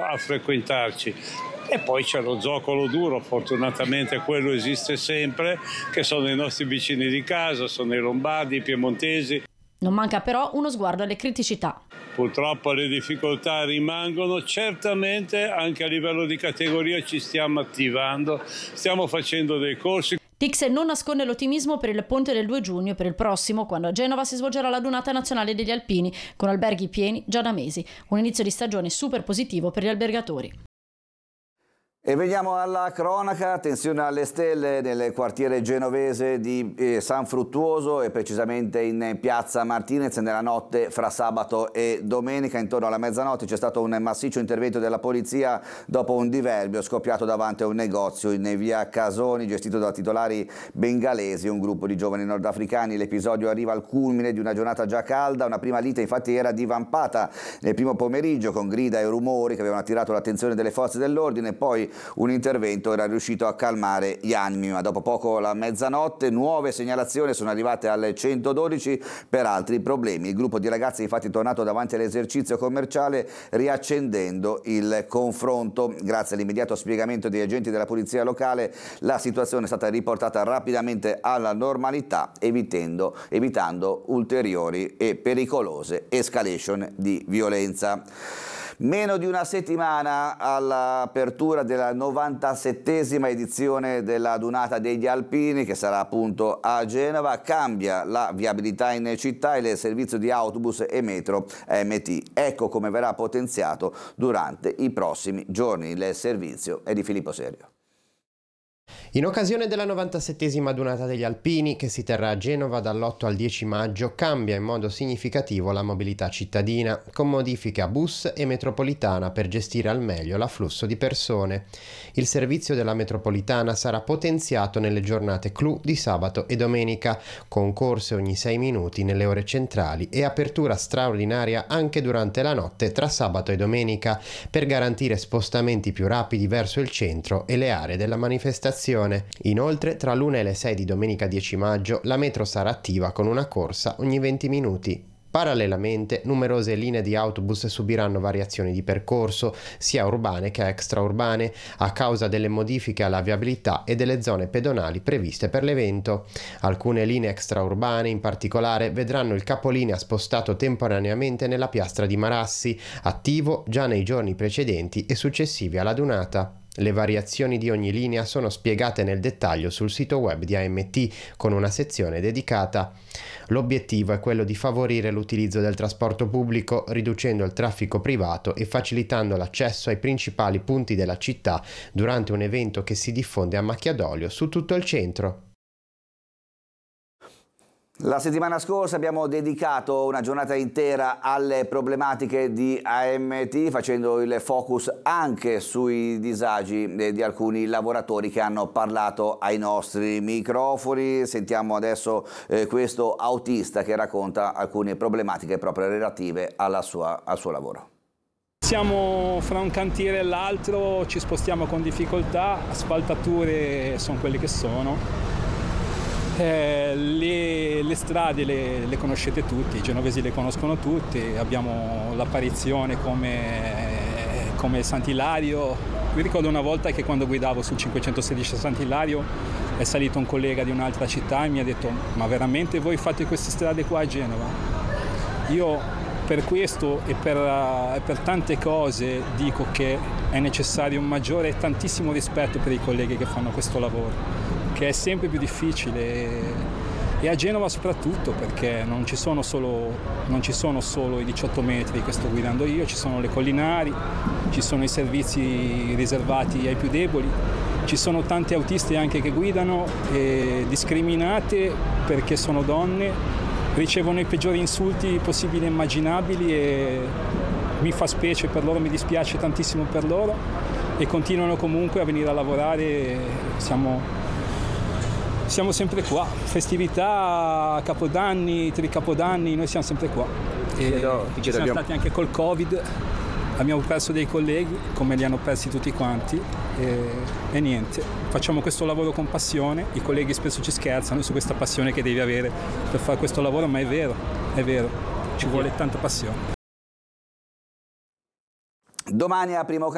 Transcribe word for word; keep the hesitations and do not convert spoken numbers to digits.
a frequentarci. E poi c'è lo zoccolo duro, fortunatamente quello esiste sempre, che sono i nostri vicini di casa, sono i lombardi, i piemontesi. Non manca però uno sguardo alle criticità. Purtroppo le difficoltà rimangono, certamente anche a livello di categoria ci stiamo attivando, stiamo facendo dei corsi. Tix non nasconde l'ottimismo per il ponte del due giugno e per il prossimo, quando a Genova si svolgerà la Dunata Nazionale degli Alpini, con alberghi pieni già da mesi. Un inizio di stagione super positivo per gli albergatori. E veniamo alla cronaca, tensione alle stelle nel quartiere genovese di eh, San Fruttuoso e precisamente in piazza Martinez nella notte fra sabato e domenica. Intorno alla mezzanotte c'è stato un massiccio intervento della polizia dopo un diverbio scoppiato davanti a un negozio in via Casoni gestito da titolari bengalesi, un gruppo di giovani nordafricani. L'episodio arriva al culmine di una giornata già calda, una prima lite infatti era divampata nel primo pomeriggio con grida e rumori che avevano attirato l'attenzione delle forze dell'ordine, poi un intervento era riuscito a calmare gli animi, ma dopo poco la mezzanotte nuove segnalazioni sono arrivate al centododici per altri problemi. Il gruppo di ragazzi infatti è tornato davanti all'esercizio commerciale riaccendendo il confronto. Grazie all'immediato spiegamento degli agenti della polizia locale la situazione è stata riportata rapidamente alla normalità, evitando, evitando ulteriori e pericolose escalation di violenza. Meno di una settimana all'apertura della novantasettesima edizione della Dunata degli Alpini, che sarà appunto a Genova, cambia la viabilità in città e il servizio di autobus e metro A M T. Ecco come verrà potenziato durante i prossimi giorni. Il servizio è di Filippo Serio. In occasione della novantasettesima Dunata degli Alpini, che si terrà a Genova dall'otto al dieci maggio, cambia in modo significativo la mobilità cittadina, con modifiche a bus e metropolitana per gestire al meglio l'afflusso di persone. Il servizio della metropolitana sarà potenziato nelle giornate clou di sabato e domenica, con corse ogni sei minuti nelle ore centrali e apertura straordinaria anche durante la notte tra sabato e domenica, per garantire spostamenti più rapidi verso il centro e le aree della manifestazione. Inoltre, tra l'una e le sei di domenica dieci maggio, la metro sarà attiva con una corsa ogni venti minuti. Parallelamente, numerose linee di autobus subiranno variazioni di percorso, sia urbane che extraurbane, a causa delle modifiche alla viabilità e delle zone pedonali previste per l'evento. Alcune linee extraurbane, in particolare, vedranno il capolinea spostato temporaneamente nella piastra di Marassi, attivo già nei giorni precedenti e successivi alla Dunata. Le variazioni di ogni linea sono spiegate nel dettaglio sul sito web di A M T con una sezione dedicata. L'obiettivo è quello di favorire l'utilizzo del trasporto pubblico, riducendo il traffico privato e facilitando l'accesso ai principali punti della città durante un evento che si diffonde a macchia d'olio su tutto il centro. La settimana scorsa abbiamo dedicato una giornata intera alle problematiche di A M T, facendo il focus anche sui disagi di alcuni lavoratori che hanno parlato ai nostri microfoni. Sentiamo adesso eh, questo autista che racconta alcune problematiche proprio relative alla sua, al suo lavoro. Siamo fra un cantiere e l'altro, ci spostiamo con difficoltà, asfaltature sono quelle che sono. Eh, le, le strade le, le conoscete tutti, i genovesi le conoscono tutti, abbiamo l'apparizione come, come Sant'Ilario. Mi ricordo una volta che quando guidavo sul cinquecentosedici a Sant'Ilario è salito un collega di un'altra città e mi ha detto: ma veramente voi fate queste strade qua a Genova? Io per questo e per, uh, per tante cose dico che è necessario un maggiore e tantissimo rispetto per i colleghi che fanno questo lavoro, che è sempre più difficile, e a Genova soprattutto, perché non ci sono solo, non ci sono solo i diciotto metri che sto guidando io, ci sono le collinari, ci sono i servizi riservati ai più deboli, ci sono tanti autisti anche che guidano eh, discriminate perché sono donne, ricevono i peggiori insulti possibili e immaginabili e mi fa specie per loro, mi dispiace tantissimo per loro, e continuano comunque a venire a lavorare. Siamo Siamo sempre qua, festività, capodanni, tricapodanni, noi siamo sempre qua. E chiedo, ci siamo abbiamo... stati anche col Covid, abbiamo perso dei colleghi, come li hanno persi tutti quanti, e, e niente, facciamo questo lavoro con passione, i colleghi spesso ci scherzano su questa passione che devi avere per fare questo lavoro, ma è vero, è vero, ci vuole tanta passione. Domani a Primo